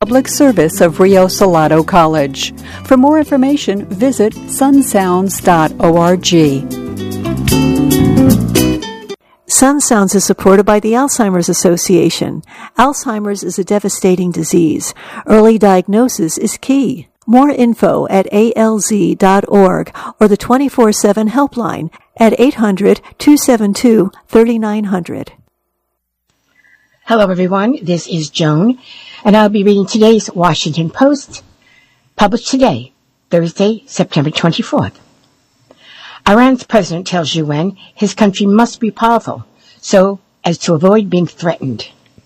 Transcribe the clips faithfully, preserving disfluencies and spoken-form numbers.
Public service of Rio Salado College. For more information, visit sun sounds dot org. Sun Sounds is supported by the Alzheimer's Association. Alzheimer's is a devastating disease. Early diagnosis is key. More info at A L Z dot org or the twenty-four seven helpline at eight hundred, two seven two, three nine zero zero. Hello, everyone. This is Joan, and I'll be reading today's Washington Post, published today, Thursday, September twenty-fourth. Iran's president tells U N his country must be powerful so as to avoid being threatened.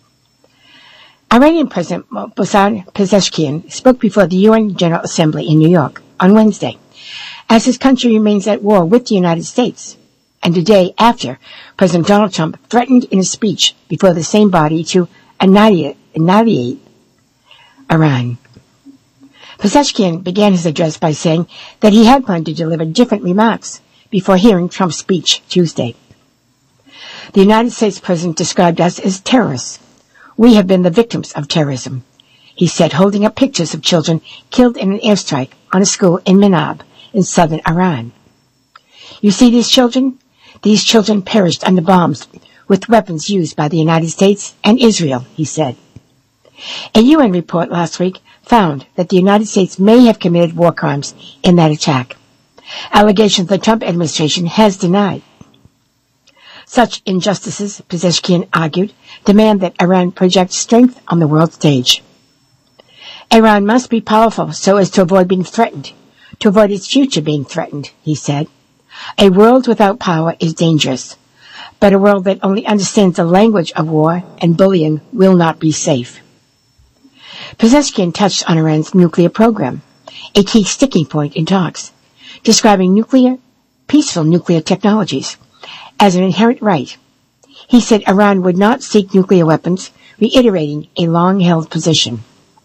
Iranian President Mohammad Pezeshkian spoke before the U N General Assembly in New York on Wednesday, as his country remains at war with the United States, and a day after President Donald Trump threatened in a speech before the same body to annihilate, annihilate Iran. Pezeshkian began his address by saying that he had planned to deliver different remarks before hearing Trump's speech Tuesday. The United States president described us as terrorists. We have been the victims of terrorism, he said, holding up pictures of children killed in an airstrike on a school in Minab in southern Iran. You see these children? These children perished under bombs with weapons used by the United States and Israel, he said. A U N report last week found that the United States may have committed war crimes in that attack, allegations the Trump administration has denied. Such injustices, Pezeshkian argued, demand that Iran project strength on the world stage. Iran must be powerful so as to avoid being threatened, to avoid its future being threatened, he said. A world without power is dangerous, but a world that only understands the language of war and bullying will not be safe. Pezeshkian touched on Iran's nuclear program, a key sticking point in talks, describing nuclear, peaceful nuclear technologies as an inherent right. He said Iran would not seek nuclear weapons, reiterating a long-held position.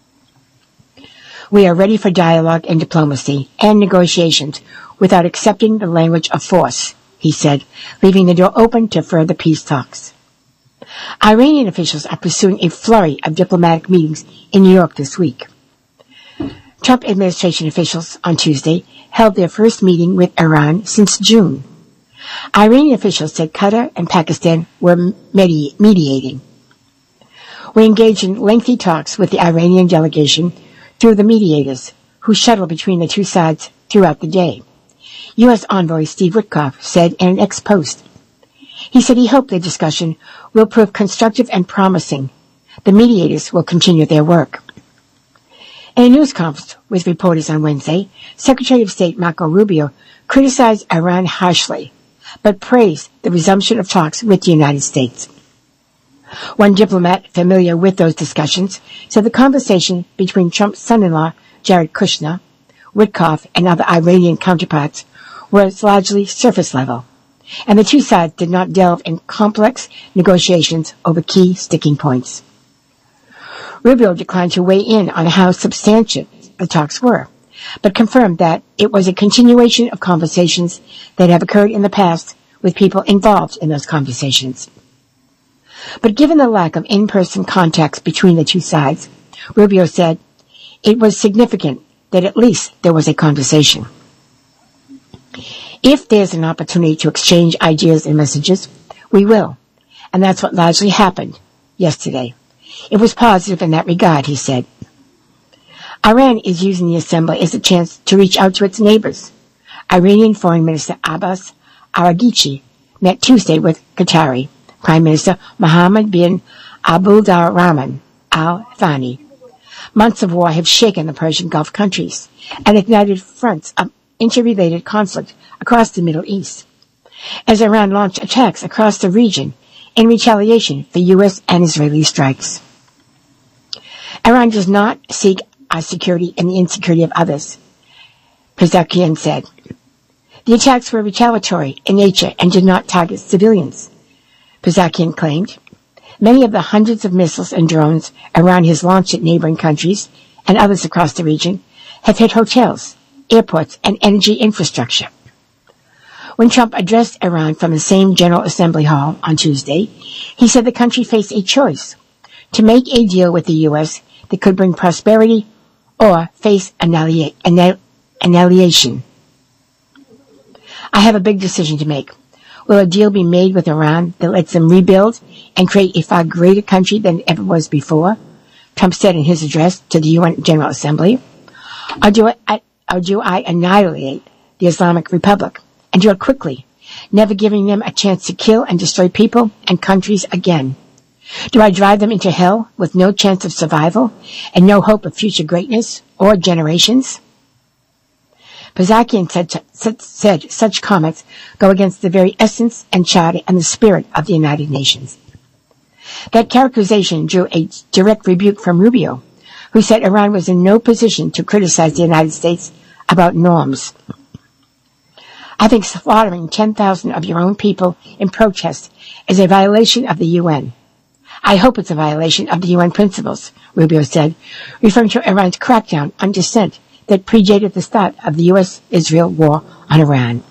We are ready for dialogue and diplomacy and negotiations without accepting the language of force, he said, leaving the door open to further peace talks. Iranian officials are pursuing a flurry of diplomatic meetings in New York this week. Trump administration officials on Tuesday held their first meeting with Iran since June. Iranian officials said Qatar and Pakistan were medi- mediating. We engaged in lengthy talks with the Iranian delegation through the mediators, who shuttle between the two sides throughout the day, U S Envoy Steve Witkoff said in an ex-post. He said he hoped the discussion will prove constructive and promising. The mediators will continue their work. In a news conference with reporters on Wednesday, Secretary of State Marco Rubio criticized Iran harshly, but praised the resumption of talks with the United States. One diplomat familiar with those discussions said the conversation between Trump's son-in-law, Jared Kushner, Witkoff, and other Iranian counterparts was largely surface level, and the two sides did not delve in complex negotiations over key sticking points. Rubio declined to weigh in on how substantial the talks were, but confirmed that it was a continuation of conversations that have occurred in the past with people involved in those conversations. But given the lack of in-person contacts between the two sides, Rubio said it was significant that at least there was a conversation. If there's an opportunity to exchange ideas and messages, we will. And that's what largely happened yesterday. It was positive in that regard, he said. Iran is using the assembly as a chance to reach out to its neighbors. Iranian Foreign Minister Abbas Araghchi met Tuesday with Qatari Prime Minister Mohammed bin Abdulrahman Al Thani. Months of war have shaken the Persian Gulf countries and ignited fronts of interrelated conflict across the Middle East, as Iran launched attacks across the region in retaliation for U S and Israeli strikes. Iran does not seek our security and the insecurity of others, Pezeshkian said. The attacks were retaliatory in nature and did not target civilians, Pezeshkian claimed. Many of the hundreds of missiles and drones Iran has launched at neighboring countries and others across the region have hit hotels, airports, and energy infrastructure. When Trump addressed Iran from the same General Assembly Hall on Tuesday, he said the country faced a choice: to make a deal with the U S that could bring prosperity or face annihila- annihil- annihilation. I have a big decision to make. Will a deal be made with Iran that lets them rebuild and create a far greater country than it ever was before? Trump said in his address to the U N General Assembly. Or do I, or do I annihilate the Islamic Republic and do it quickly, never giving them a chance to kill and destroy people and countries again? Do I drive them into hell with no chance of survival and no hope of future greatness or generations? Pazakian said, said, said such comments go against the very essence and charter and the spirit of the United Nations. That characterization drew a direct rebuke from Rubio, who said Iran was in no position to criticize the United States about norms. I think slaughtering ten thousand of your own people in protest is a violation of the U N. I hope it's a violation of the U N principles, Rubio said, referring to Iran's crackdown on dissent that predated the start of the U S Israel war on Iran.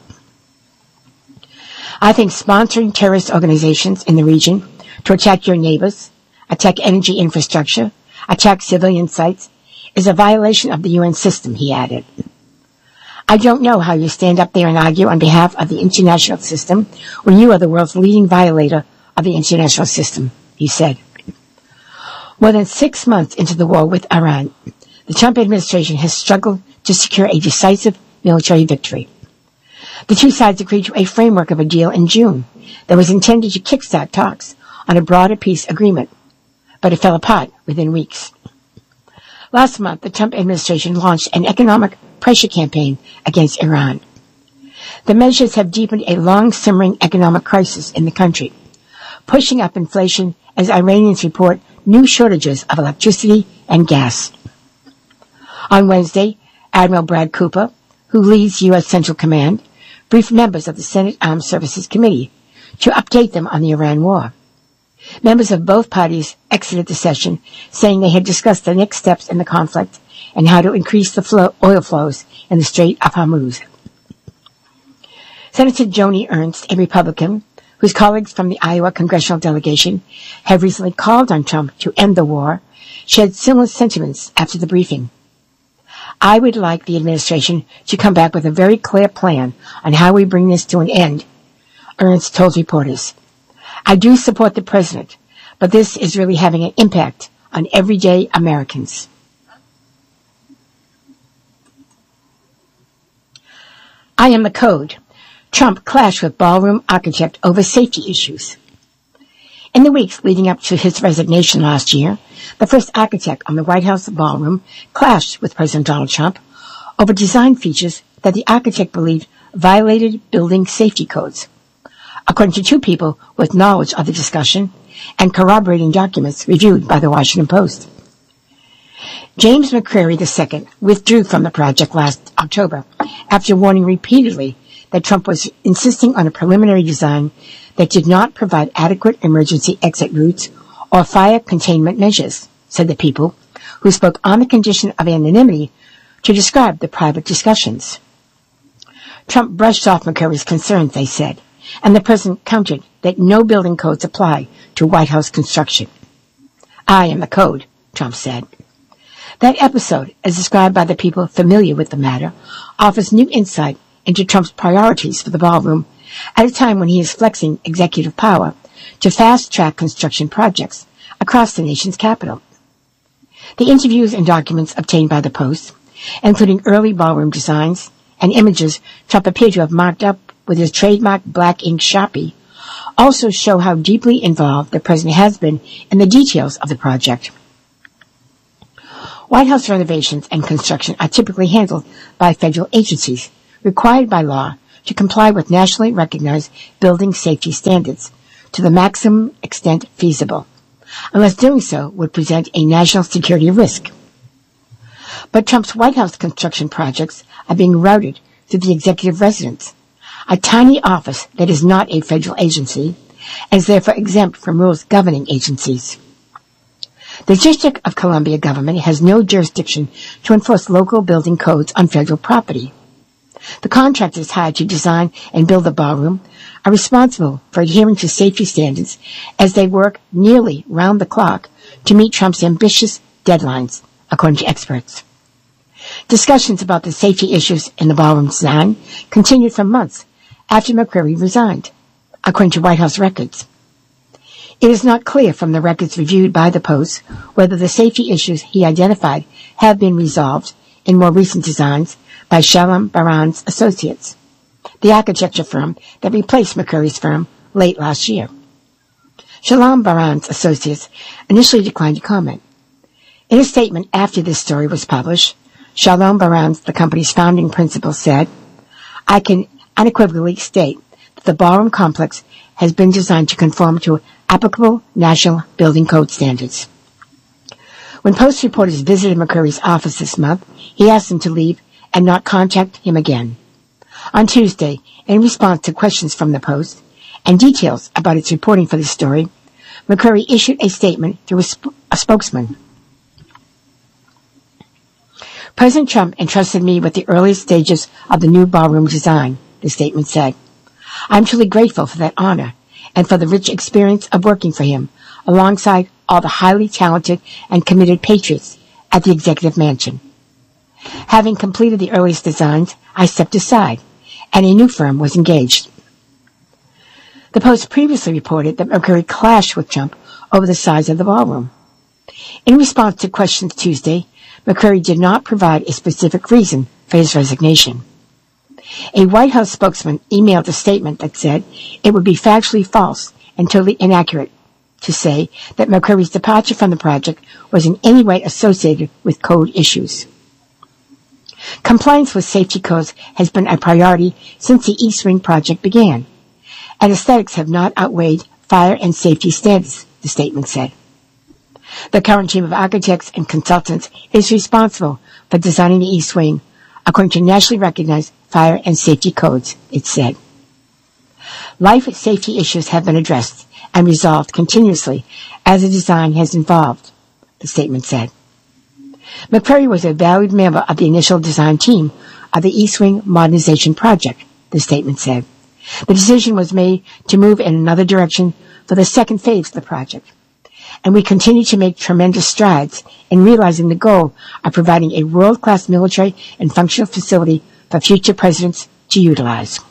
I think sponsoring terrorist organizations in the region to attack your neighbors, attack energy infrastructure, attack civilian sites is a violation of the U N system, he added. I don't know how you stand up there and argue on behalf of the international system when you are the world's leading violator of the international system, he said. More than six months into the war with Iran, the Trump administration has struggled to secure a decisive military victory. The two sides agreed to a framework of a deal in June that was intended to kickstart talks on a broader peace agreement, but it fell apart within weeks. Last month, the Trump administration launched an economic pressure campaign against Iran. The measures have deepened a long-simmering economic crisis in the country, pushing up inflation as Iranians report new shortages of electricity and gas. On Wednesday, Admiral Brad Cooper, who leads U S Central Command, briefed members of the Senate Armed Services Committee to update them on the Iran war. Members of both parties exited the session, saying they had discussed the next steps in the conflict and how to increase the flow, oil flows in the Strait of Hormuz. Senator Joni Ernst, a Republican, whose colleagues from the Iowa congressional delegation have recently called on Trump to end the war, shared similar sentiments after the briefing. I would like the administration to come back with a very clear plan on how we bring this to an end, Ernst told reporters. I do support the president, but this is really having an impact on everyday Americans. I am the code. Trump clashed with ballroom architect over safety issues. In the weeks leading up to his resignation last year, the first architect on the White House ballroom clashed with President Donald Trump over design features that the architect believed violated building safety codes. According to two people with knowledge of the discussion and corroborating documents reviewed by the Washington Post. James McCrary the Second withdrew from the project last October after warning repeatedly that Trump was insisting on a preliminary design that did not provide adequate emergency exit routes or fire containment measures, said the people, who spoke on the condition of anonymity to describe the private discussions. Trump brushed off McCurry's concerns, they said, and the president countered that no building codes apply to White House construction. I am the code, Trump said. That episode, as described by the people familiar with the matter, offers new insight into Trump's priorities for the ballroom at a time when he is flexing executive power to fast-track construction projects across the nation's capital. The interviews and documents obtained by the Post, including early ballroom designs and images Trump appeared to have marked up with his trademark black ink Sharpie, also show how deeply involved the president has been in the details of the project. White House renovations and construction are typically handled by federal agencies, required by law to comply with nationally recognized building safety standards to the maximum extent feasible, unless doing so would present a national security risk. But Trump's White House construction projects are being routed through the executive residence, a tiny office that is not a federal agency and is therefore exempt from rules governing agencies. The District of Columbia government has no jurisdiction to enforce local building codes on federal property. The contractors hired to design and build the ballroom are responsible for adhering to safety standards as they work nearly round the clock to meet Trump's ambitious deadlines, according to experts. Discussions about the safety issues in the ballroom design continued for months after McCreary resigned, according to White House records. It is not clear from the records reviewed by the Post whether the safety issues he identified have been resolved in more recent designs by Shalom Baran's Associates, the architecture firm that replaced McCreary's firm late last year. Shalom Baran's Associates initially declined to comment. In a statement after this story was published, Shalom Baran, the company's founding principal, said, "I can unequivocally state that the ballroom complex has been designed to conform to applicable national building code standards." When Post reporters visited McCreary's office this month, he asked them to leave and not contact him again. On Tuesday, in response to questions from the Post and details about its reporting for this story, McCreary issued a statement through a, sp- a spokesman. "President Trump entrusted me with the earliest stages of the new ballroom design," the statement said. "I'm truly grateful for that honor and for the rich experience of working for him alongside all the highly talented and committed patriots at the Executive Mansion. Having completed the earliest designs, I stepped aside, and a new firm was engaged." The Post previously reported that McCreary clashed with Trump over the size of the ballroom. In response to questions Tuesday, McCreary did not provide a specific reason for his resignation. A White House spokesman emailed a statement that said it would be factually false and totally inaccurate to say that McCreary's departure from the project was in any way associated with code issues. Compliance with safety codes has been a priority since the East Wing project began, and aesthetics have not outweighed fire and safety standards, the statement said. The current team of architects and consultants is responsible for designing the East Wing according to nationally recognized fire and safety codes, it said. Life safety issues have been addressed and resolved continuously as the design has evolved, the statement said. McCreary was a valued member of the initial design team of the East Wing Modernization Project, the statement said. The decision was made to move in another direction for the second phase of the project, and we continue to make tremendous strides in realizing the goal of providing a world-class military and functional facility for future presidents to utilize.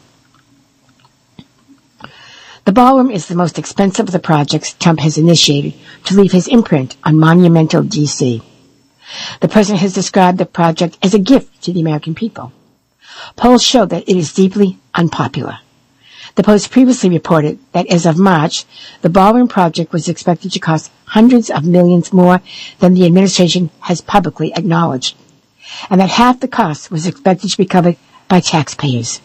The ballroom is the most expensive of the projects Trump has initiated to leave his imprint on monumental D C. The president has described the project as a gift to the American people. Polls show that it is deeply unpopular. The Post previously reported that as of March, the ballroom project was expected to cost hundreds of millions more than the administration has publicly acknowledged, and that half the cost was expected to be covered by taxpayers.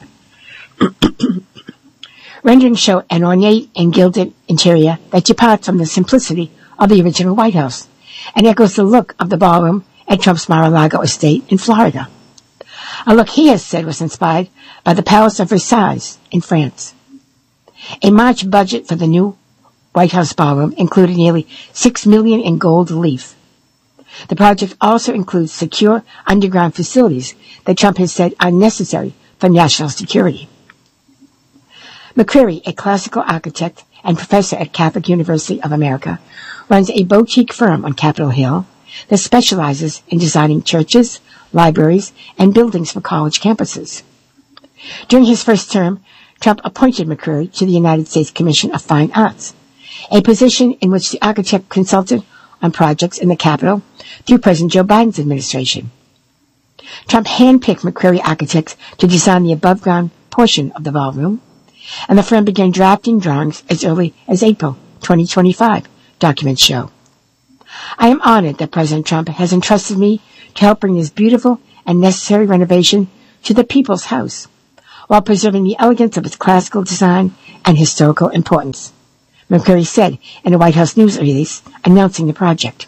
Renderings show an ornate and gilded interior that departs from the simplicity of the original White House and echoes the look of the ballroom at Trump's Mar-a-Lago estate in Florida. A look he has said was inspired by the Palace of Versailles in France. A March budget for the new White House ballroom included nearly six million dollars in gold leaf. The project also includes secure underground facilities that Trump has said are necessary for national security. McCreary, a classical architect and professor at Catholic University of America, runs a boutique firm on Capitol Hill that specializes in designing churches, libraries, and buildings for college campuses. During his first term, Trump appointed McCreary to the United States Commission of Fine Arts, a position in which the architect consulted on projects in the Capitol through President Joe Biden's administration. Trump handpicked McCreary architects to design the above-ground portion of the ballroom, and the firm began drafting drawings as early as April twenty twenty-five, documents show. I am honored that President Trump has entrusted me to help bring this beautiful and necessary renovation to the People's House, while preserving the elegance of its classical design and historical importance, McCreary said in a White House news release announcing the project.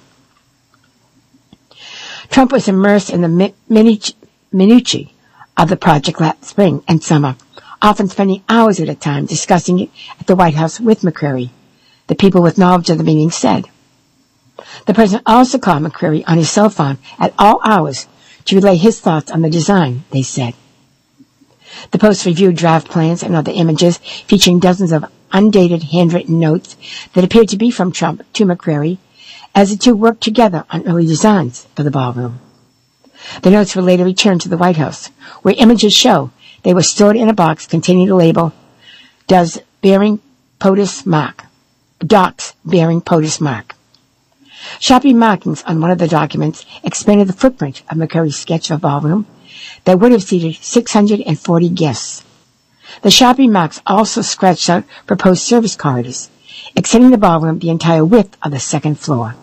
Trump was immersed in the minutiae of the project last spring and summer, often spending hours at a time discussing it at the White House with McCreary, the people with knowledge of the meeting said. The president also called McCreary on his cell phone at all hours to relay his thoughts on the design, they said. The Post reviewed draft plans and other images featuring dozens of undated handwritten notes that appeared to be from Trump to McCreary as the two worked together on early designs for the ballroom. The notes were later returned to the White House, where images show they were stored in a box containing the label, Does bearing POTUS mark. Docs bearing POTUS mark. Sharpie markings on one of the documents expanded the footprint of McCurry's sketch of a ballroom that would have seated six hundred forty guests. The Sharpie marks also scratched out proposed service corridors, extending the ballroom the entire width of the second floor.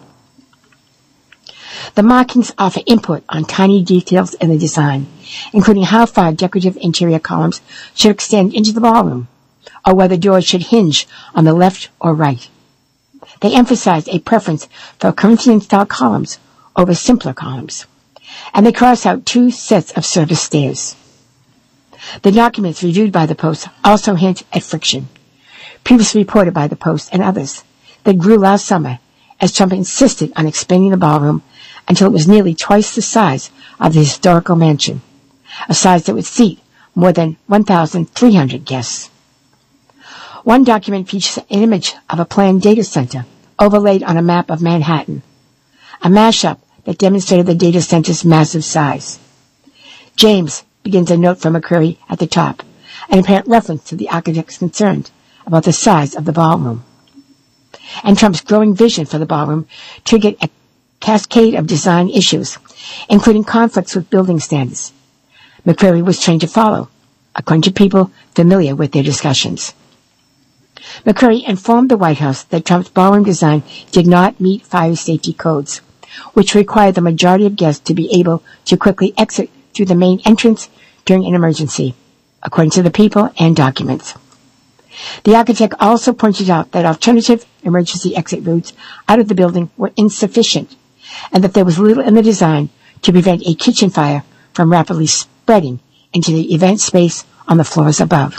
The markings offer input on tiny details in the design, including how far decorative interior columns should extend into the ballroom, or whether doors should hinge on the left or right. They emphasized a preference for Corinthian-style columns over simpler columns, and they cross out two sets of service stairs. The documents reviewed by the Post also hint at friction, previously reported by the Post and others, that grew last summer as Trump insisted on expanding the ballroom until it was nearly twice the size of the historical mansion, a size that would seat more than one thousand three hundred guests. One document features an image of a planned data center overlaid on a map of Manhattan, a mashup that demonstrated the data center's massive size. James begins a note from McCurry at the top, an apparent reference to the architect's concerned about the size of the ballroom. And Trump's growing vision for the ballroom triggered a cascade of design issues, including conflicts with building standards McCurry was trained to follow, according to people familiar with their discussions. McCurry informed the White House that Trump's ballroom design did not meet fire safety codes, which required the majority of guests to be able to quickly exit through the main entrance during an emergency, according to the people and documents. The architect also pointed out that alternative emergency exit routes out of the building were insufficient, and that there was little in the design to prevent a kitchen fire from rapidly spreading into the event space on the floors above.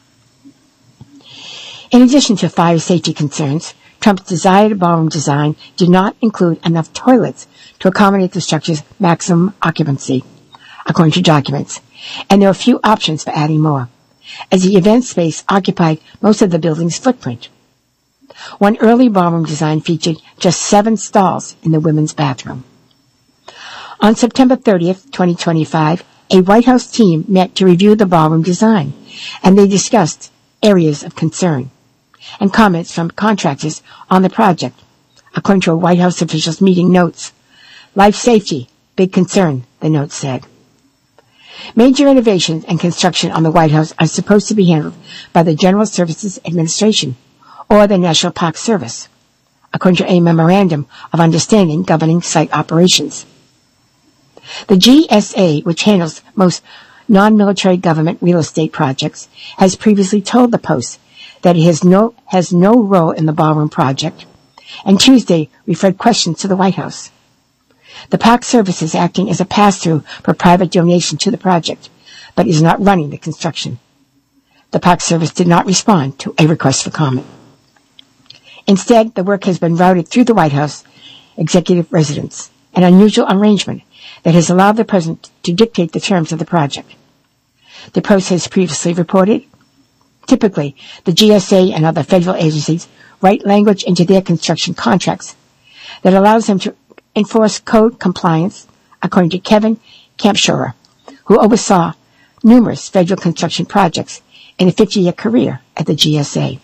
In addition to fire safety concerns, Trump's desired ballroom design did not include enough toilets to accommodate the structure's maximum occupancy, according to documents, and there were few options for adding more, as the event space occupied most of the building's footprint. One early ballroom design featured just seven stalls in the women's bathroom. On September thirtieth, twenty twenty-five, a White House team met to review the ballroom design, and they discussed areas of concern and comments from contractors on the project, according to a White House official's meeting notes. Life safety, big concern, the note said. Major renovations and construction on the White House are supposed to be handled by the General Services Administration or the National Park Service, according to a memorandum of understanding governing site operations. The G S A, which handles most non-military government real estate projects, has previously told the Post that it has no, has no role in the ballroom project, and Tuesday referred questions to the White House. The Park Service is acting as a pass-through for private donation to the project, but is not running the construction. The Park Service did not respond to a request for comment. Instead, the work has been routed through the White House executive residence, an unusual arrangement that has allowed the president to dictate the terms of the project. The Post has previously reported, typically, the G S A and other federal agencies write language into their construction contracts that allows them to enforce code compliance, according to Kevin Kampschroer, who oversaw numerous federal construction projects in a fifty-year career at the G S A.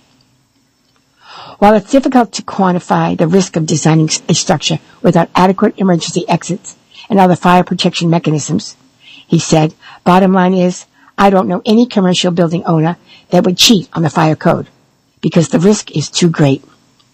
While it's difficult to quantify the risk of designing a structure without adequate emergency exits and other fire protection mechanisms, he said, bottom line is, I don't know any commercial building owner that would cheat on the fire code, because the risk is too great.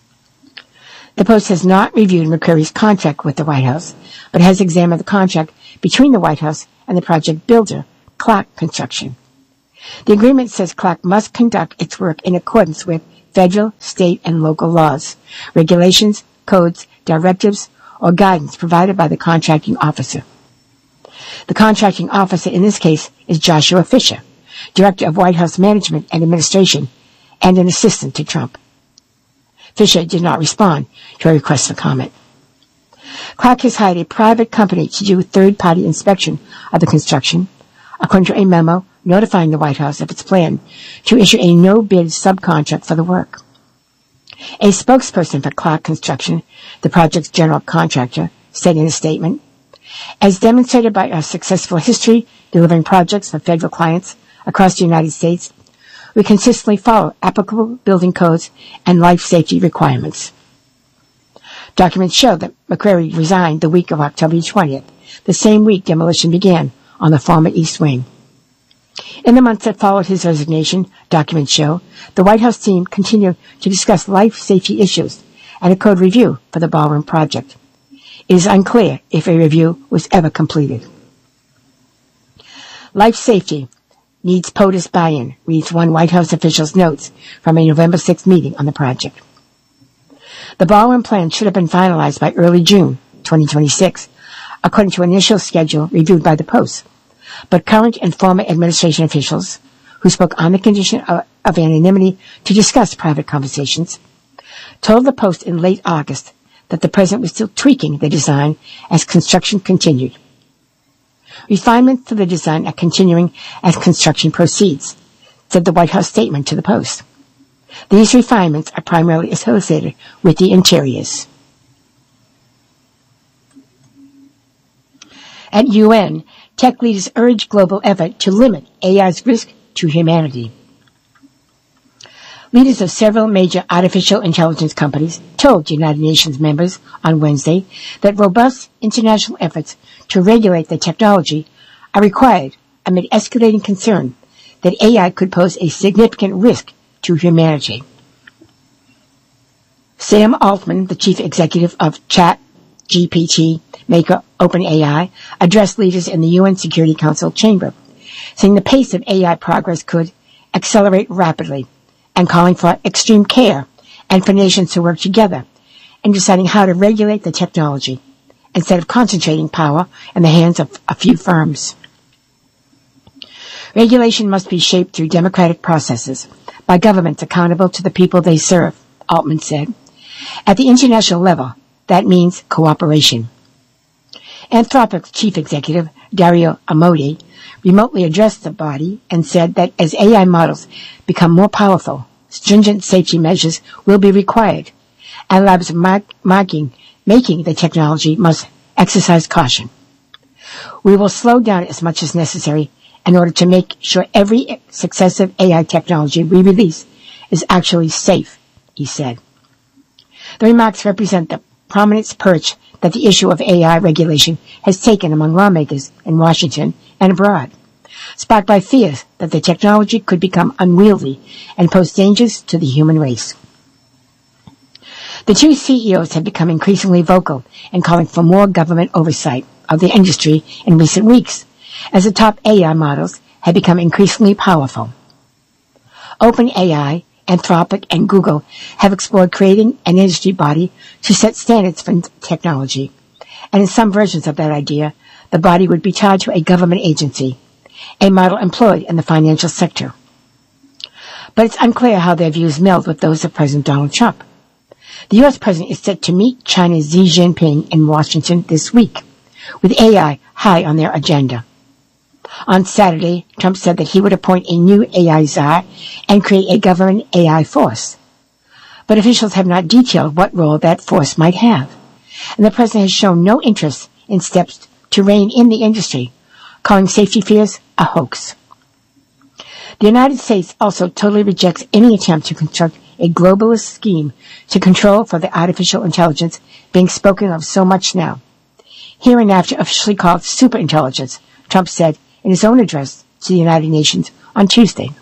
The Post has not reviewed McCurry's contract with the White House, but has examined the contract between the White House and the project builder, Clark Construction. The agreement says Clark must conduct its work in accordance with federal, state, and local laws, regulations, codes, directives, or guidance provided by the contracting officer. The contracting officer in this case is Joshua Fisher, Director of White House Management and Administration, and an assistant to Trump. Fisher did not respond to a request for comment. Clark has hired a private company to do third-party inspection of the construction, according to a memo notifying the White House of its plan to issue a no-bid subcontract for the work. A spokesperson for Clark Construction, the project's general contractor, said in a statement, "As demonstrated by our successful history delivering projects for federal clients across the United States, we consistently follow applicable building codes and life safety requirements." Documents show that McCrary resigned the week of October twentieth, the same week demolition began on the former East Wing. In the months that followed his resignation, documents show, the White House team continued to discuss life safety issues and a code review for the ballroom project. It is unclear if a review was ever completed. Life safety needs POTUS buy-in, reads one White House official's notes from a November sixth meeting on the project. The ballroom plan should have been finalized by early June twenty twenty-six, according to an initial schedule reviewed by the Post. But current and former administration officials, who spoke on the condition of, of anonymity to discuss private conversations, told the Post in late August that the president was still tweaking the design as construction continued. Refinements to the design are continuing as construction proceeds, said the White House statement to the Post. These refinements are primarily associated with the interiors. At U N, tech leaders urge global effort to limit A I's risk to humanity. Leaders of several major artificial intelligence companies told United Nations members on Wednesday that robust international efforts to regulate the technology are required amid escalating concern that A I could pose a significant risk to humanity. Sam Altman, the chief executive of ChatGPT maker OpenAI, addressed leaders in the U N Security Council chamber, saying the pace of A I progress could accelerate rapidly and calling for extreme care and for nations to work together in deciding how to regulate the technology instead of concentrating power in the hands of a few firms. Regulation must be shaped through democratic processes by governments accountable to the people they serve, Altman said. At the international level, that means cooperation. Anthropic's chief executive, Dario Amodei, remotely addressed the body and said that as A I models become more powerful, stringent safety measures will be required, and labs mark, marking, making the technology must exercise caution. We will slow down as much as necessary in order to make sure every successive A I technology we release is actually safe, he said. The remarks represent the prominent perch that the issue of A I regulation has taken among lawmakers in Washington and abroad, sparked by fears that the technology could become unwieldy and pose dangers to the human race. The two C E Os have become increasingly vocal in calling for more government oversight of the industry in recent weeks, as the top A I models have become increasingly powerful. OpenAI, Anthropic, and Google have explored creating an industry body to set standards for technology, and in some versions of that idea, the body would be tied to a government agency, a model employed in the financial sector. But it's unclear how their views meld with those of President Donald Trump. The U S president is set to meet China's Xi Jinping in Washington this week, with A I high on their agenda. On Saturday, Trump said that he would appoint a new A I czar and create a government A I force. But officials have not detailed what role that force might have, and the president has shown no interest in steps to rein in the industry, calling safety fears a hoax. The United States also totally rejects any attempt to construct a globalist scheme to control for the artificial intelligence being spoken of so much now, hereinafter officially called superintelligence, Trump said in his own address to the United Nations on Tuesday.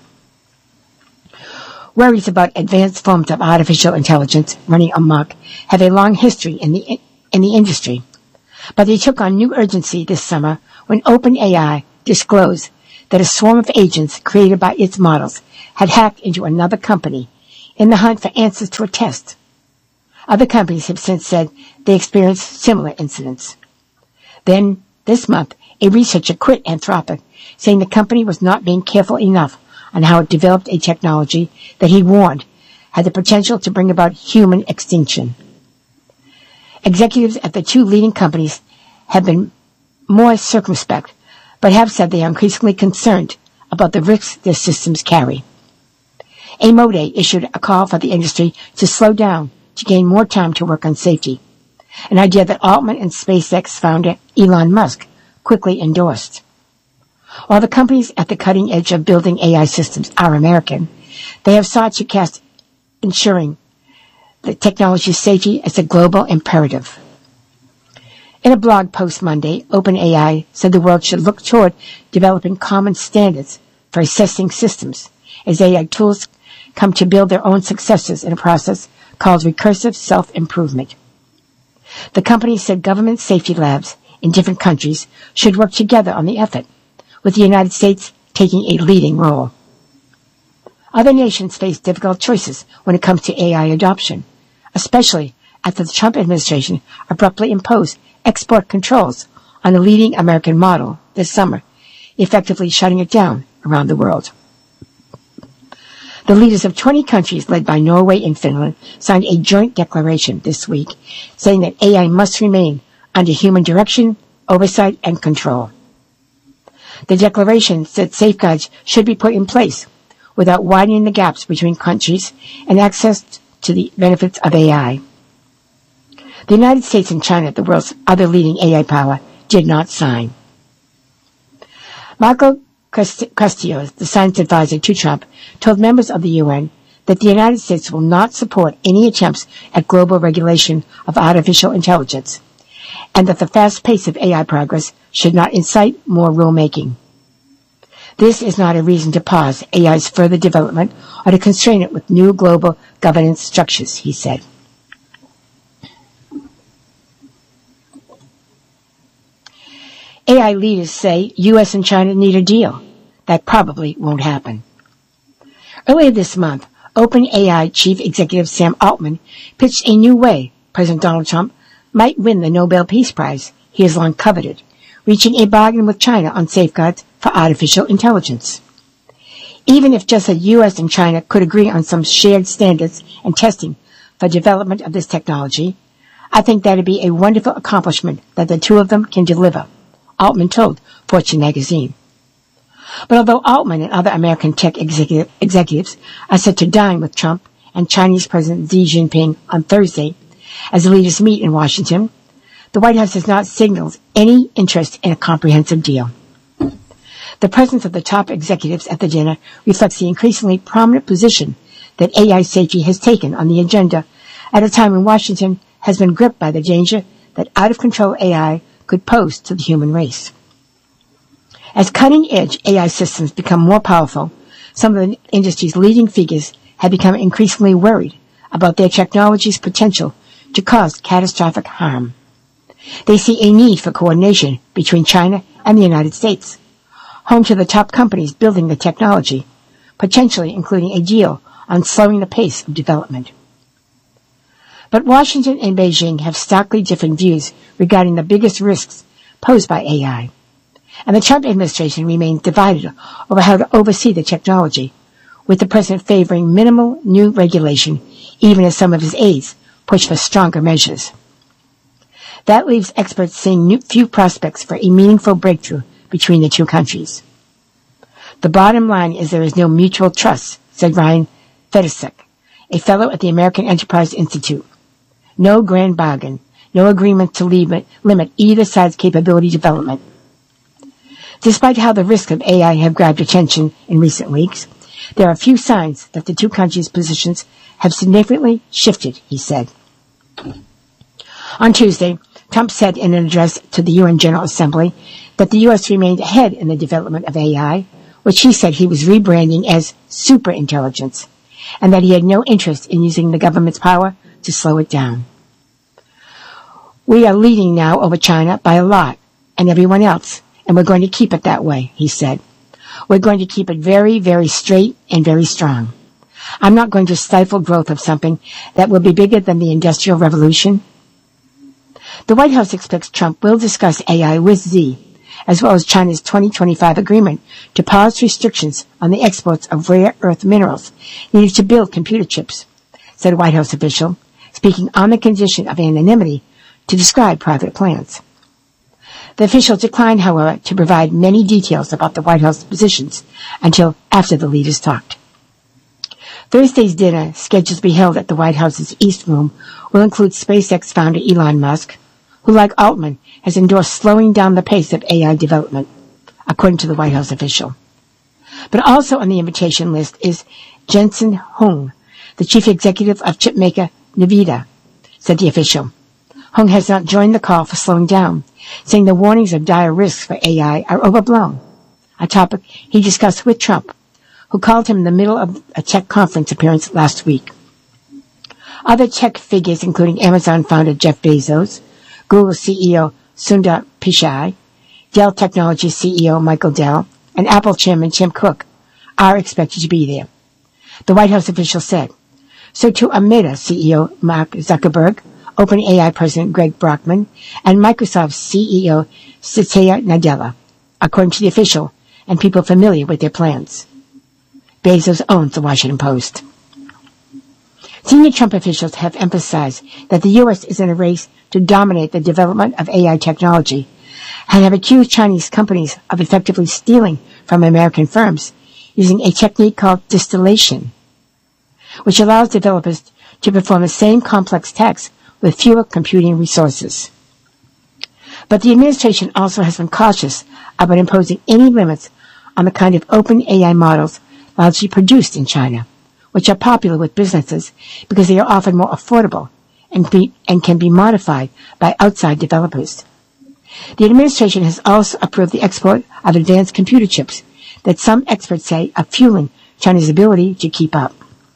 Worries about advanced forms of artificial intelligence running amok have a long history in the in the industry, but they took on new urgency this summer when OpenAI disclosed that a swarm of agents created by its models had hacked into another company in the hunt for answers to a test. Other companies have since said they experienced similar incidents. Then, this month, a researcher quit Anthropic, saying the company was not being careful enough on how it developed a technology that he warned had the potential to bring about human extinction. Executives at the two leading companies have been more circumspect, but have said they are increasingly concerned about the risks their systems carry. Amode issued a call for the industry to slow down to gain more time to work on safety, an idea that Altman and SpaceX founder Elon Musk quickly endorsed. While the companies at the cutting edge of building A I systems are American, they have sought to cast ensuring the technology safety as a global imperative. In a blog post Monday, OpenAI said the world should look toward developing common standards for assessing systems as A I tools come to build their own successors in a process called recursive self-improvement. The company said government safety labs in different countries should work together on the effort, with the United States taking a leading role. Other nations face difficult choices when it comes to A I adoption, especially after the Trump administration abruptly imposed export controls on the leading American model this summer, effectively shutting it down around the world. The leaders of twenty countries, led by Norway and Finland, signed a joint declaration this week saying that A I must remain under human direction, oversight, and control. The declaration said safeguards should be put in place without widening the gaps between countries and access to the benefits of A I. The United States and China, the world's other leading A I power, did not sign. Marco Castillo, the science advisor to Trump, told members of the U N that the United States will not support any attempts at global regulation of artificial intelligence, and that the fast pace of A I progress should not incite more rulemaking. This is not a reason to pause A I's further development or to constrain it with new global governance structures, he said. A I leaders say U S and China need a deal. That probably won't happen. Earlier this month, OpenAI Chief Executive Sam Altman pitched a new way President Donald Trump might win the Nobel Peace Prize he has long coveted, reaching a bargain with China on safeguards for artificial intelligence. Even if just the U S and China could agree on some shared standards and testing for development of this technology, I think that would be a wonderful accomplishment that the two of them can deliver, Altman told Fortune magazine. But although Altman and other American tech executive, executives are set to dine with Trump and Chinese President Xi Jinping on Thursday as the leaders meet in Washington, the White House has not signaled any interest in a comprehensive deal. The presence of the top executives at the dinner reflects the increasingly prominent position that A I safety has taken on the agenda at a time when Washington has been gripped by the danger that out-of-control A I could pose to the human race. As cutting-edge A I systems become more powerful, some of the industry's leading figures have become increasingly worried about their technology's potential to cause catastrophic harm. They see a need for coordination between China and the United States, home to the top companies building the technology, potentially including a deal on slowing the pace of development. But Washington and Beijing have starkly different views regarding the biggest risks posed by A I, and the Trump administration remains divided over how to oversee the technology, with the president favoring minimal new regulation, even as some of his aides push for stronger measures. That leaves experts seeing few prospects for a meaningful breakthrough between the two countries. The bottom line is there is no mutual trust, said Ryan Fedusek, a fellow at the American Enterprise Institute. No grand bargain, no agreement to limit, limit either side's capability development. Despite how the risks of A I have grabbed attention in recent weeks, there are few signs that the two countries' positions have significantly shifted, he said. On Tuesday, Trump said in an address to the U N General Assembly that the U S remained ahead in the development of A I, which he said he was rebranding as superintelligence, and that he had no interest in using the government's power to slow it down. We are leading now over China by a lot, and everyone else, and we're going to keep it that way, he said. We're going to keep it very, very straight and very strong. I'm not going to stifle growth of something that will be bigger than the Industrial Revolution. The White House expects Trump will discuss A I with Xi, as well as China's twenty twenty-five agreement to pause restrictions on the exports of rare earth minerals needed to build computer chips, said a White House official, speaking on the condition of anonymity to describe private plans. The official declined, however, to provide many details about the White House positions until after the leaders talked. Thursday's dinner, scheduled to be held at the White House's East Room, will include SpaceX founder Elon Musk, who, like Altman, has endorsed slowing down the pace of A I development, according to the White House official. But also on the invitation list is Jensen Huang, the chief executive of chipmaker Nvidia, said the official. Huang has not joined the call for slowing down, saying the warnings of dire risks for A I are overblown, a topic he discussed with Trump, who called him in the middle of a tech conference appearance last week. Other tech figures, including Amazon founder Jeff Bezos, Google C E O Sundar Pichai, Dell Technologies C E O Michael Dell, and Apple chairman Tim Cook, are expected to be there. The White House official said. So too are Meta C E O Mark Zuckerberg, OpenAI president Greg Brockman, and Microsoft C E O Satya Nadella, according to the official and people familiar with their plans. Bezos owns the Washington Post. Senior Trump officials have emphasized that the U S is in a race to dominate the development of A I technology and have accused Chinese companies of effectively stealing from American firms using a technique called distillation, which allows developers to perform the same complex tasks with fewer computing resources. But the administration also has been cautious about imposing any limits on the kind of open A I models largely produced in China, which are popular with businesses because they are often more affordable and, be, and can be modified by outside developers. The administration has also approved the export of advanced computer chips that some experts say are fueling China's ability to keep up.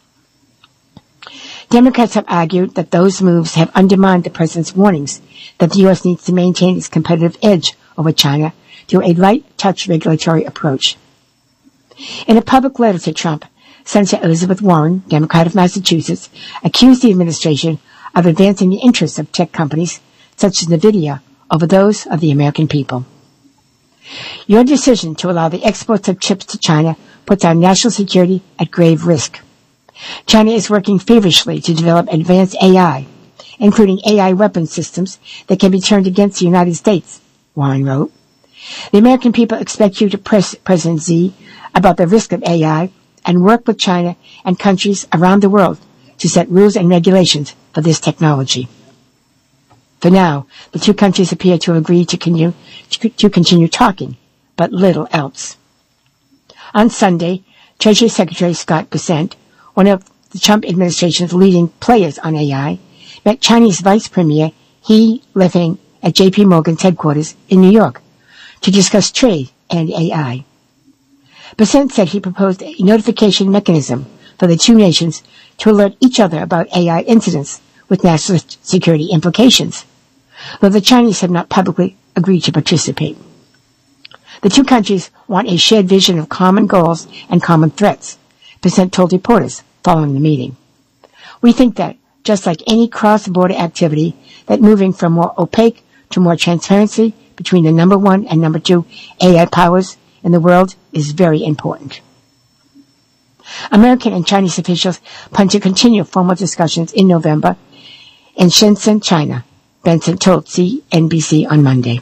Democrats have argued that those moves have undermined the president's warnings that the U S needs to maintain its competitive edge over China through a light-touch regulatory approach. In a public letter to Trump, Senator Elizabeth Warren, Democrat of Massachusetts, accused the administration of advancing the interests of tech companies such as Nvidia over those of the American people. Your decision to allow the exports of chips to China puts our national security at grave risk. China is working feverishly to develop advanced A I, including A I weapon systems that can be turned against the United States, Warren wrote. The American people expect you to press President Xi about the risk of A I and work with China and countries around the world to set rules and regulations for this technology. For now, the two countries appear to agree to continue, to continue talking, but little else. On Sunday, Treasury Secretary Scott Bessent, one of the Trump administration's leading players on A I, met Chinese Vice Premier He Lifeng at J P Morgan's headquarters in New York to discuss trade and A I. Bessent said he proposed a notification mechanism for the two nations to alert each other about A I incidents with national security implications, though the Chinese have not publicly agreed to participate. The two countries want a shared vision of common goals and common threats, Bessent told reporters following the meeting. We think that, just like any cross-border activity, that moving from more opaque to more transparency between the number one and number two A I powers in the world is very important. American and Chinese officials plan to continue formal discussions in November in Shenzhen, China, Bessent told C N B C on Monday.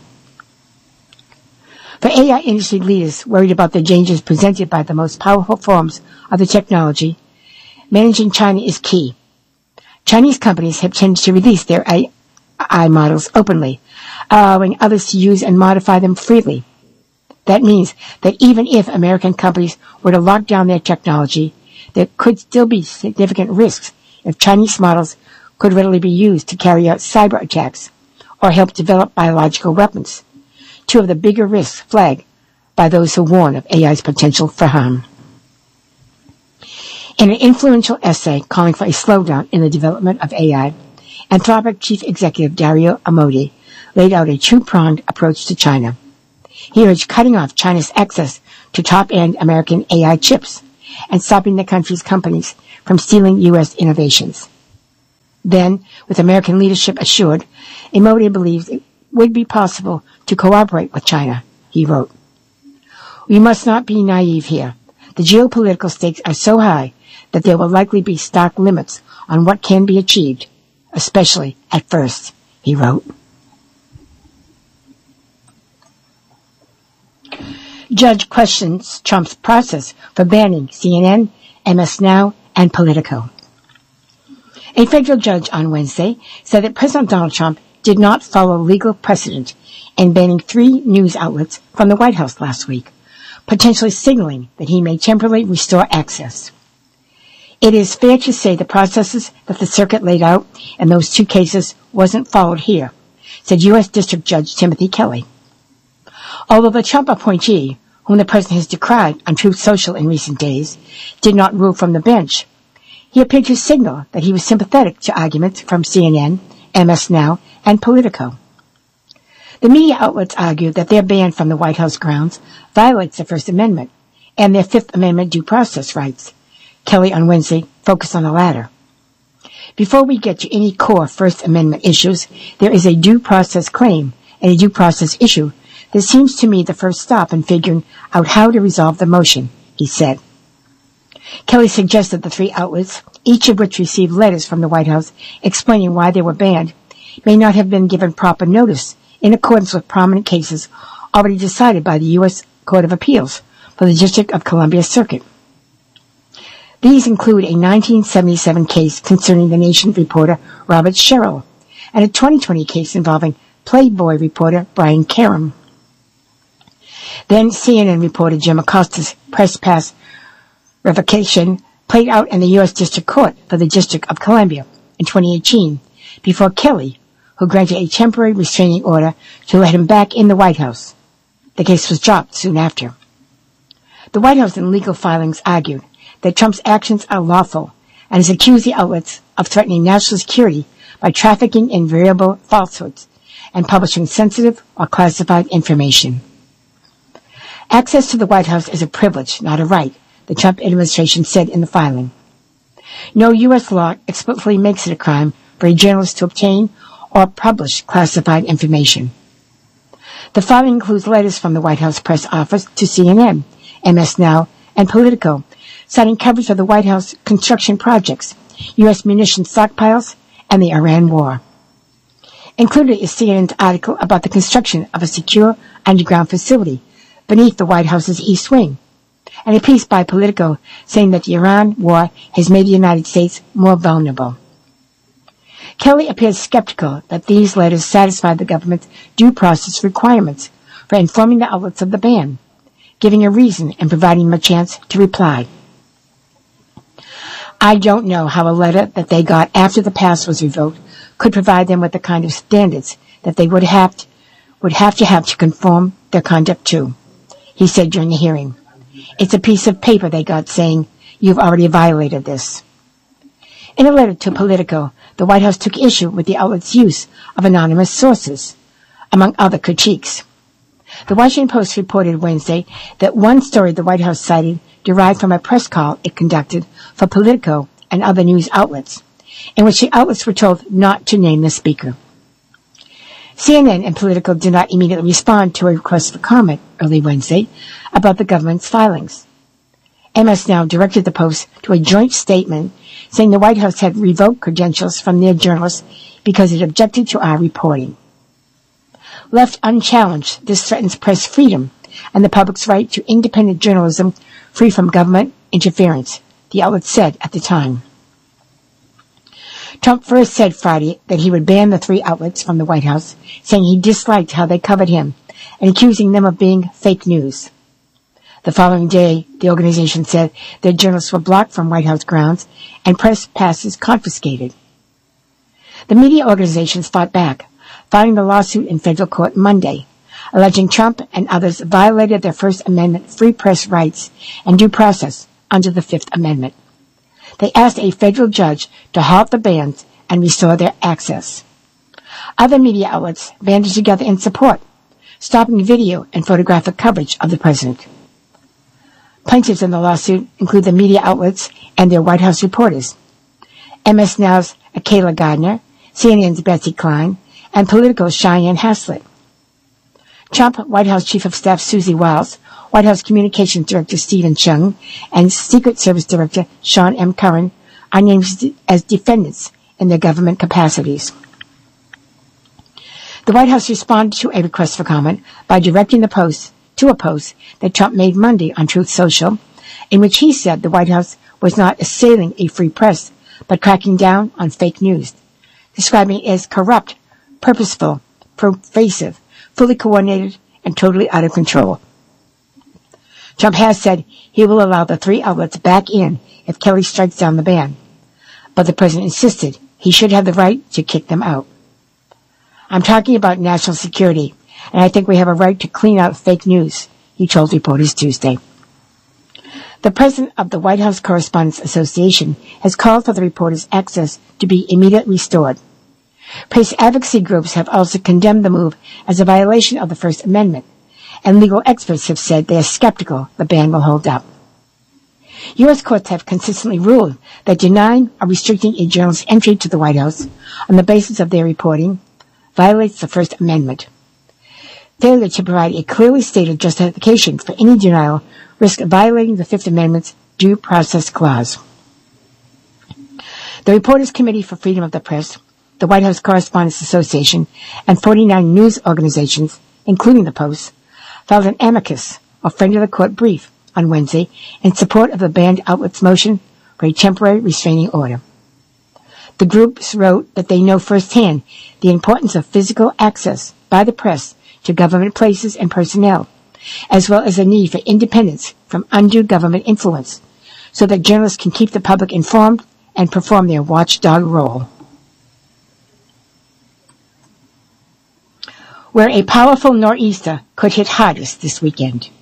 For A I industry leaders worried about the dangers presented by the most powerful forms of the technology, managing China is key. Chinese companies have tended to release their A I models openly, allowing others to use and modify them freely. That means that even if American companies were to lock down their technology, there could still be significant risks if Chinese models could readily be used to carry out cyber attacks or help develop biological weapons, two of the bigger risks flagged by those who warn of A I's potential for harm. In an influential essay calling for a slowdown in the development of A I, Anthropic Chief Executive Dario Amodei laid out a two-pronged approach to China. He urged cutting off China's access to top-end American A I chips and stopping the country's companies from stealing U S innovations. Then, with American leadership assured, Amodei believes it would be possible to cooperate with China, he wrote. We must not be naive here. The geopolitical stakes are so high that there will likely be stark limits on what can be achieved, especially at first, he wrote. Judge questions Trump's process for banning C N N, M S Now, and Politico. A federal judge on Wednesday said that President Donald Trump did not follow legal precedent in banning three news outlets from the White House last week, potentially signaling that he may temporarily restore access. It is fair to say the processes that the circuit laid out in those two cases wasn't followed here, said U S District Judge Timothy Kelly. Although the Trump appointee, whom the president has decried on Truth Social in recent days, did not rule from the bench, he appeared to signal that he was sympathetic to arguments from C N N, M S Now, and Politico. The media outlets argue that their ban from the White House grounds violates the First Amendment and their Fifth Amendment due process rights. Kelly on Wednesday focused on the latter. Before we get to any core First Amendment issues, there is a due process claim and a due process issue that seems to me the first stop in figuring out how to resolve the motion, he said. Kelly suggested the three outlets, each of which received letters from the White House explaining why they were banned, may not have been given proper notice in accordance with prominent cases already decided by the U S Court of Appeals for the District of Columbia Circuit. These include a nineteen seventy-seven case concerning the Nation reporter Robert Sherrill and a twenty twenty case involving Playboy reporter Brian Karem. Then C N N reporter Jim Acosta's press pass revocation played out in the U S District Court for the District of Columbia in twenty eighteen before Kelly, who granted a temporary restraining order to let him back in the White House. The case was dropped soon after. The White House in legal filings argued that Trump's actions are lawful and has accused the outlets of threatening national security by trafficking in variable falsehoods and publishing sensitive or classified information. Access to the White House is a privilege, not a right, the Trump administration said in the filing. No U S law explicitly makes it a crime for a journalist to obtain or publish classified information. The filing includes letters from the White House press office to C N N, M S Now, and Politico, citing coverage of the White House construction projects, U S munitions stockpiles, and the Iran war. Included is C N N's article about the construction of a secure underground facility beneath the White House's East Wing, and a piece by Politico saying that the Iran war has made the United States more vulnerable. Kelly appears skeptical that these letters satisfy the government's due process requirements for informing the outlets of the ban, giving a reason and providing them a chance to reply. I don't know how a letter that they got after the pass was revoked could provide them with the kind of standards that they would have to, would have to have to conform their conduct to, he said during the hearing. It's a piece of paper they got saying, you've already violated this. In a letter to Politico, the White House took issue with the outlet's use of anonymous sources, among other critiques. The Washington Post reported Wednesday that one story the White House cited derived from a press call it conducted for Politico and other news outlets, in which the outlets were told not to name the speaker. C N N and Politico did not immediately respond to a request for comment early Wednesday about the government's filings. M S Now directed the Post to a joint statement saying the White House had revoked credentials from their journalists because it objected to our reporting. Left unchallenged, this threatens press freedom and the public's right to independent journalism free from government interference, the outlet said at the time. Trump first said Friday that he would ban the three outlets from the White House, saying he disliked how they covered him and accusing them of being fake news. The following day, the organization said their journalists were blocked from White House grounds and press passes confiscated. The media organizations fought back, filing the lawsuit in federal court Monday, alleging Trump and others violated their First Amendment free press rights and due process under the Fifth Amendment. They asked a federal judge to halt the bans and restore their access. Other media outlets banded together in support, stopping video and photographic coverage of the president. Plaintiffs in the lawsuit include the media outlets and their White House reporters, M S Now's Akayla Gardner, C N N's Betsy Klein, and Politico's Cheyenne Haslett. Trump White House Chief of Staff Susie Wiles, White House Communications Director Stephen Chung, and Secret Service Director Sean M. Curran are named as defendants in their government capacities. The White House responded to a request for comment by directing the Post to a post that Trump made Monday on Truth Social, in which he said the White House was not assailing a free press, but cracking down on fake news, describing it as corrupt, purposeful, pervasive, fully coordinated, and totally out of control. Trump has said he will allow the three outlets back in if Kelly strikes down the ban, but the president insisted he should have the right to kick them out. I'm talking about national security, and I think we have a right to clean out fake news, he told reporters Tuesday. The president of the White House Correspondents Association has called for the reporters' access to be immediately restored. Press advocacy groups have also condemned the move as a violation of the First Amendment, and legal experts have said they are skeptical the ban will hold up. U S courts have consistently ruled that denying or restricting a journalist's entry to the White House on the basis of their reporting violates the First Amendment. Failure to provide a clearly stated justification for any denial risks violating the Fifth Amendment's Due Process Clause. The Reporters Committee for Freedom of the Press, the White House Correspondents Association, and forty-nine news organizations, including the Post, filed an amicus, or friend of the court brief, on Wednesday in support of the banned outlet's motion for a temporary restraining order. The groups wrote that they know firsthand the importance of physical access by the press to government places and personnel, as well as the need for independence from undue government influence, so that journalists can keep the public informed and perform their watchdog role. Where a powerful nor'easter could hit hardest this weekend.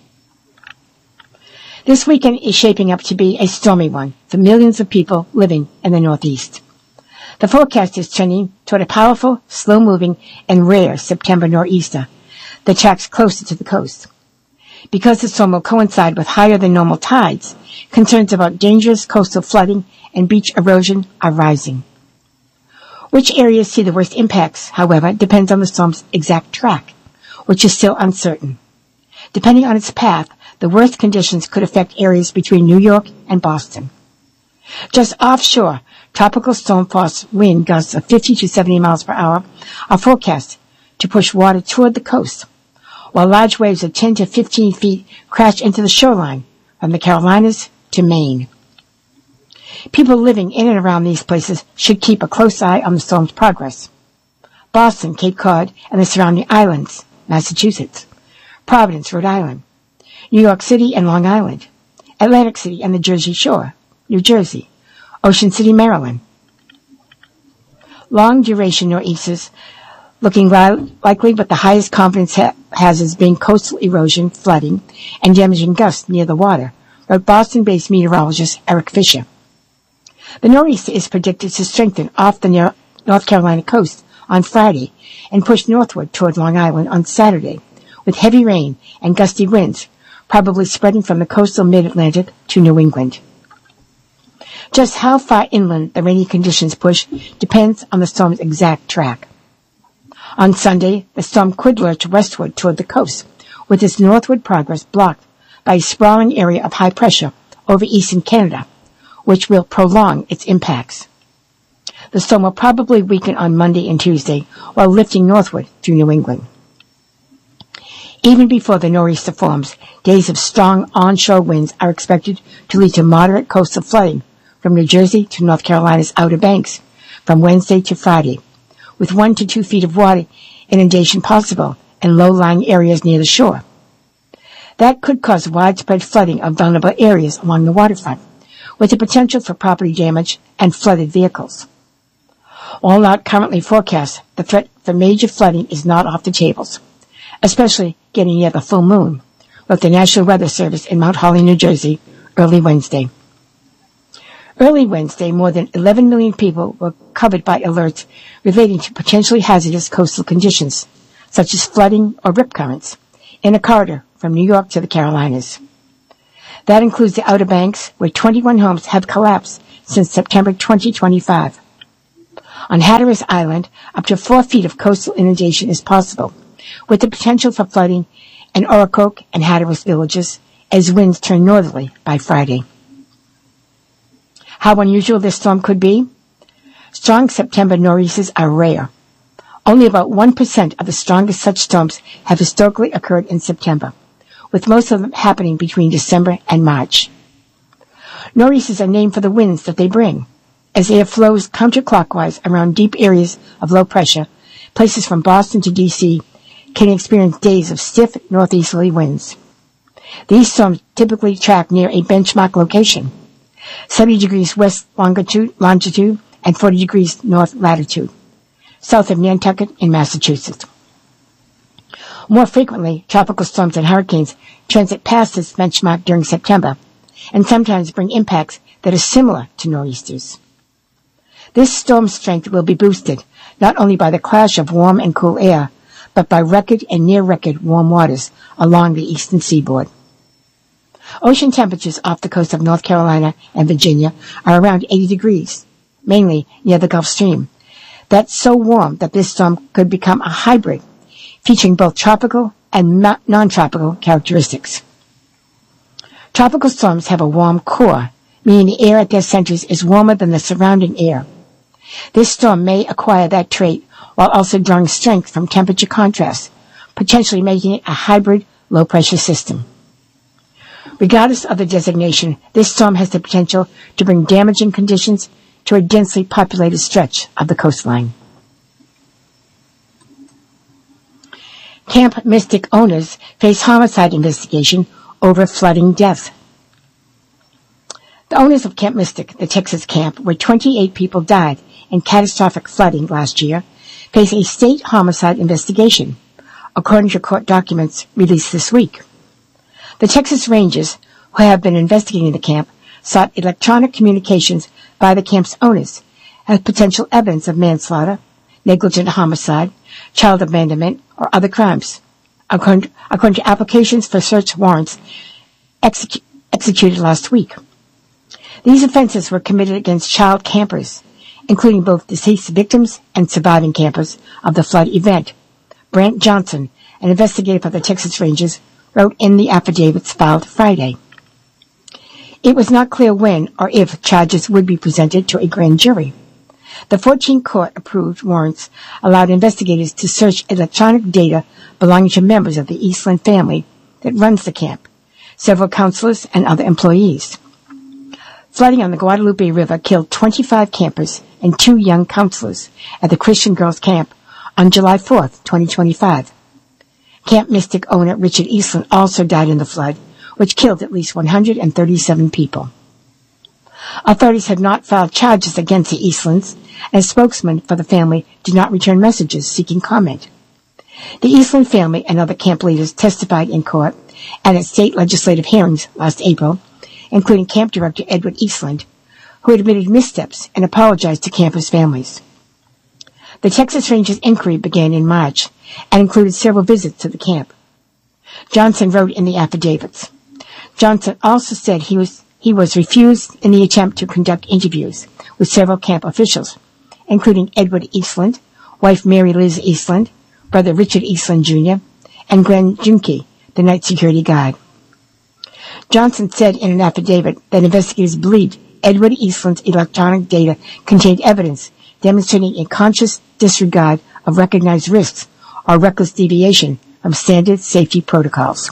This weekend is shaping up to be a stormy one for millions of people living in the Northeast. The forecast is trending toward a powerful, slow-moving, and rare September nor'easter that tracks closer to the coast. Because the storm will coincide with higher than normal tides, concerns about dangerous coastal flooding and beach erosion are rising. Which areas see the worst impacts, however, depends on the storm's exact track, which is still uncertain. Depending on its path, the worst conditions could affect areas between New York and Boston. Just offshore, tropical storm force wind gusts of fifty to seventy miles per hour are forecast to push water toward the coast, while large waves of ten to fifteen feet crash into the shoreline from the Carolinas to Maine. People living in and around these places should keep a close eye on the storm's progress. Boston, Cape Cod, and the surrounding islands, Massachusetts, Providence, Rhode Island, New York City and Long Island, Atlantic City and the Jersey Shore, New Jersey, Ocean City, Maryland. Long-duration nor'easters looking li- likely, but the highest confidence ha- hazards being coastal erosion, flooding, and damaging gusts near the water, wrote Boston-based meteorologist Eric Fisher. The nor'easter is predicted to strengthen off the Nor- North Carolina coast on Friday and push northward toward Long Island on Saturday, with heavy rain and gusty winds, probably spreading from the coastal mid-Atlantic to New England. Just how far inland the rainy conditions push depends on the storm's exact track. On Sunday, the storm could lurch westward toward the coast, with its northward progress blocked by a sprawling area of high pressure over eastern Canada, which will prolong its impacts. The storm will probably weaken on Monday and Tuesday while lifting northward through New England. Even before the nor'easter forms, days of strong onshore winds are expected to lead to moderate coastal flooding from New Jersey to North Carolina's Outer Banks from Wednesday to Friday, with one to two feet of water inundation possible in low-lying areas near the shore. That could cause widespread flooding of vulnerable areas along the waterfront, with the potential for property damage and flooded vehicles. While not currently forecast, the threat for major flooding is not off the tables, especially getting near the full moon, wrote the National Weather Service in Mount Holly, New Jersey, early Wednesday. Early Wednesday, more than eleven million people were covered by alerts relating to potentially hazardous coastal conditions, such as flooding or rip currents, in a corridor from New York to the Carolinas. That includes the Outer Banks, where twenty-one homes have collapsed since September twenty twenty-five. On Hatteras Island, up to four feet of coastal inundation is possible, with the potential for flooding in Oracoke and Hatteras villages as winds turn northerly by Friday. How unusual this storm could be? Strong September nor'easters are rare. Only about one percent of the strongest such storms have historically occurred in September, with most of them happening between December and March. Nor'easters are named for the winds that they bring. As air flows counterclockwise around deep areas of low pressure, places from Boston to D C can experience days of stiff northeasterly winds. These storms typically track near a benchmark location, seventy degrees west longitude, longitude and forty degrees north latitude, south of Nantucket in Massachusetts. More frequently, tropical storms and hurricanes transit past this benchmark during September, and sometimes bring impacts that are similar to nor'easters. This storm strength will be boosted not only by the clash of warm and cool air, but by record and near-record warm waters along the eastern seaboard. Ocean temperatures off the coast of North Carolina and Virginia are around eighty degrees, mainly near the Gulf Stream. That's so warm that this storm could become a hybrid, featuring both tropical and non-tropical characteristics. Tropical storms have a warm core, meaning the air at their centers is warmer than the surrounding air. This storm may acquire that trait while also drawing strength from temperature contrast, potentially making it a hybrid low-pressure system. Regardless of the designation, this storm has the potential to bring damaging conditions to a densely populated stretch of the coastline. Camp Mystic owners face homicide investigation over flooding death. The owners of Camp Mystic, the Texas camp where twenty-eight people died in catastrophic flooding last year, face a state homicide investigation, according to court documents released this week. The Texas Rangers, who have been investigating the camp, sought electronic communications by the camp's owners as potential evidence of manslaughter, negligent homicide, child abandonment, or other crimes, according, according to applications for search warrants execu- executed last week. These offenses were committed against child campers, including both deceased victims and surviving campers of the flood event. Brant Johnson, an investigator for the Texas Rangers, wrote in the affidavits filed Friday. It was not clear when or if charges would be presented to a grand jury. The fourteen court-approved warrants allowed investigators to search electronic data belonging to members of the Eastland family that runs the camp, several counselors, and other employees. Flooding on the Guadalupe River killed twenty-five campers and two young counselors at the Christian Girls Camp on July fourth, twenty twenty-five. Camp Mystic owner Richard Eastland also died in the flood, which killed at least one hundred thirty-seven people. Authorities have not filed charges against the Eastlands, and a spokesman for the family did not return messages seeking comment. The Eastland family and other camp leaders testified in court and at state legislative hearings last April, including camp director Edward Eastland, who admitted missteps and apologized to campers' families. The Texas Rangers inquiry began in March and included several visits to the camp. Johnson wrote in the affidavits. Johnson also said he was he was refused in the attempt to conduct interviews with several camp officials, including Edward Eastland, wife Mary Liz Eastland, brother Richard Eastland Junior, and Glenn Junke, the night security guard. Johnson said in an affidavit that investigators believed Edward Eastland's electronic data contained evidence demonstrating a conscious disregard of recognized risks or reckless deviation from standard safety protocols.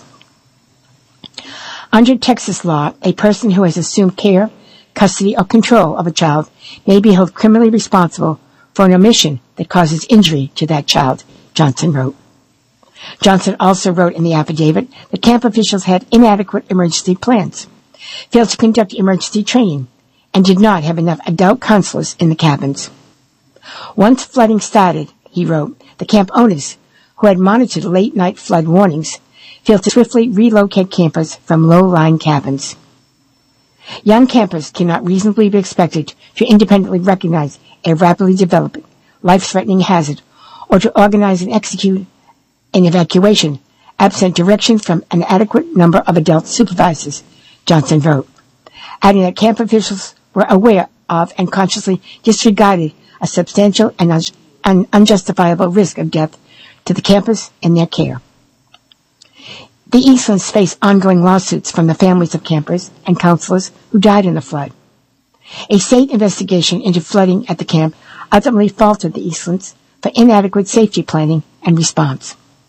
Under Texas law, a person who has assumed care, custody, or control of a child may be held criminally responsible for an omission that causes injury to that child, Johnson wrote. Johnson also wrote in the affidavit that camp officials had inadequate emergency plans, failed to conduct emergency training, and did not have enough adult counselors in the cabins. Once flooding started, he wrote, the camp owners, who had monitored late-night flood warnings, failed to swiftly relocate campers from low-lying cabins. Young campers cannot reasonably be expected to independently recognize a rapidly developing, life-threatening hazard or to organize and execute an evacuation absent direction from an adequate number of adult supervisors, Johnson wrote, adding that camp officials were aware of and consciously disregarded a substantial and un- un- unjustifiable risk of death to the campers in their care. The Eastlands face ongoing lawsuits from the families of campers and counselors who died in the flood. A state investigation into flooding at the camp ultimately faulted the Eastlands for inadequate safety planning and response.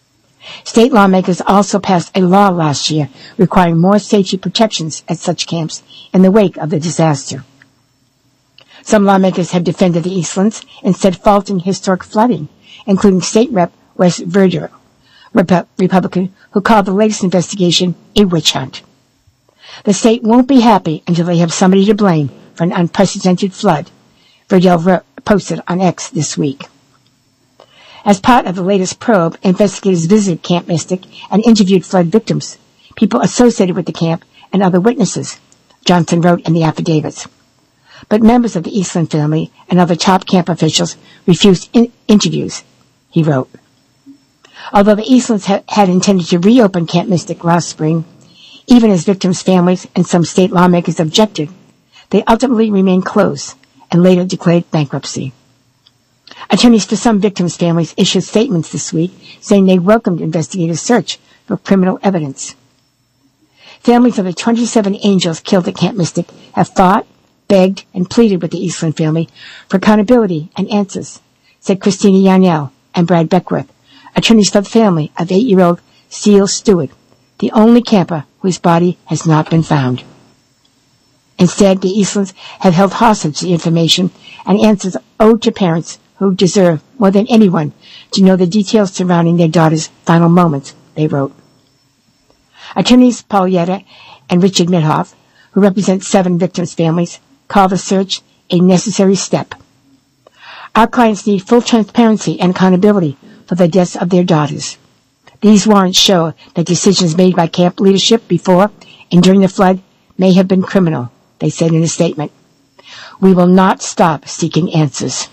State lawmakers also passed a law last year requiring more safety protections at such camps in the wake of the disaster. Some lawmakers have defended the Eastlands, instead faulting historic flooding, including State Rep Wes Verdure, Rep- Republican, who called the latest investigation a witch hunt. The state won't be happy until they have somebody to blame for an unprecedented flood, Verdure wrote, posted on X this week. As part of the latest probe, investigators visited Camp Mystic and interviewed flood victims, people associated with the camp, and other witnesses, Johnson wrote in the affidavits. But members of the Eastland family and other top camp officials refused in- interviews, he wrote. Although the Eastlands ha- had intended to reopen Camp Mystic last spring, even as victims' families and some state lawmakers objected, they ultimately remained closed and later declared bankruptcy. Attorneys for some victims' families issued statements this week saying they welcomed investigators' search for criminal evidence. Families of the twenty-seven angels killed at Camp Mystic have fought, begged, and pleaded with the Eastland family for accountability and answers, said Christina Yarnell and Brad Beckworth, attorneys for the family of eight-year-old Seal Stewart, the only camper whose body has not been found. Instead, the Eastlands have held hostage the information and answers owed to parents who deserve, more than anyone, to know the details surrounding their daughter's final moments, they wrote. Attorneys Paul Yetta and Richard Mithoff, who represent seven victims' families, call the search a necessary step. Our clients need full transparency and accountability for the deaths of their daughters. These warrants show that decisions made by camp leadership before and during the flood may have been criminal, they said in a statement. We will not stop seeking answers.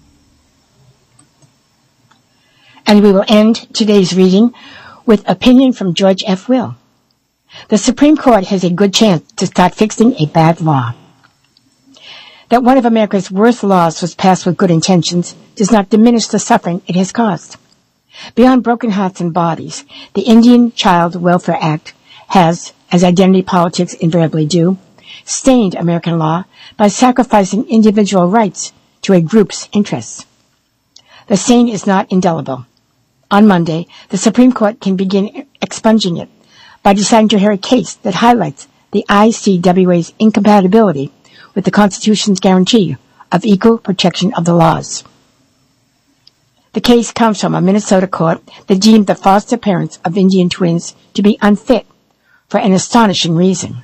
And we will end today's reading with opinion from George F. Will. The Supreme Court has a good chance to start fixing a bad law. That one of America's worst laws was passed with good intentions does not diminish the suffering it has caused. Beyond broken hearts and bodies, the Indian Child Welfare Act has, as identity politics invariably do, stained American law by sacrificing individual rights to a group's interests. The stain is not indelible. On Monday, the Supreme Court can begin expunging it by deciding to hear a case that highlights the I C W A's incompatibility with the Constitution's guarantee of equal protection of the laws. The case comes from a Minnesota court that deemed the foster parents of Indian twins to be unfit for an astonishing reason.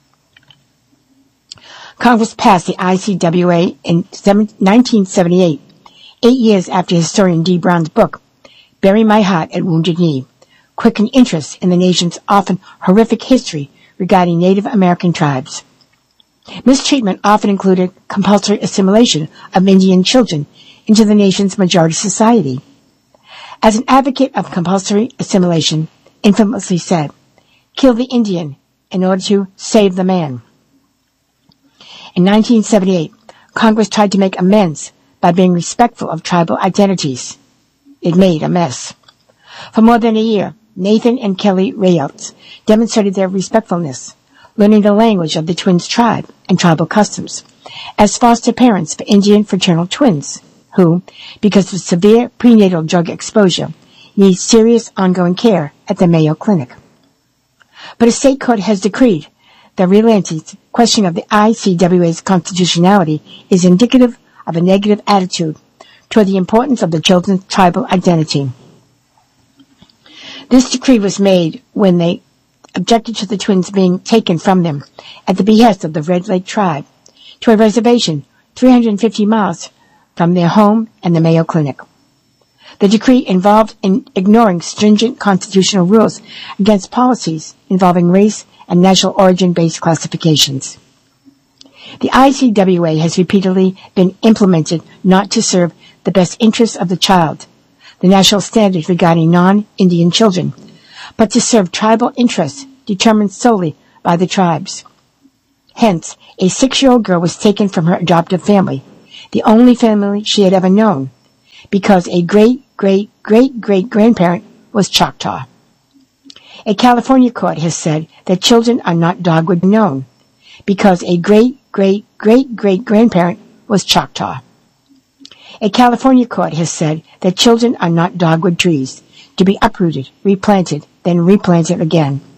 Congress passed the I C W A in nineteen seventy-eight, eight years after historian Dee Brown's book, Bury My Heart at Wounded Knee, quickened interest in the nation's often horrific history regarding Native American tribes. Mistreatment often included compulsory assimilation of Indian children into the nation's majority society. As an advocate of compulsory assimilation infamously said, kill the Indian in order to save the man. In nineteen seventy-eight, Congress tried to make amends by being respectful of tribal identities. It made a mess. For more than a year, Nathan and Kelly Rayouts demonstrated their respectfulness, learning the language of the twins' tribe and tribal customs, as foster parents for Indian fraternal twins, who, because of severe prenatal drug exposure, need serious ongoing care at the Mayo Clinic. But a state court has decreed that Relance's questioning of the I C W A's constitutionality is indicative of a negative attitude toward the importance of the children's tribal identity. This decree was made when they objected to the twins being taken from them at the behest of the Red Lake tribe to a reservation three hundred fifty miles from their home and the Mayo Clinic. The decree involved in ignoring stringent constitutional rules against policies involving race and national origin-based classifications. The I C W A has repeatedly been implemented not to serve the best interests of the child, the national standard regarding non-Indian children, but to serve tribal interests determined solely by the tribes. Hence, a six-year-old girl was taken from her adoptive family, the only family she had ever known, because a great-great-great-great-grandparent was Choctaw. A California court has said that children are not dogwood known, because a great-great-great-great-grandparent was Choctaw. A California court has said that children are not dogwood trees, to be uprooted, replanted, then replanted again.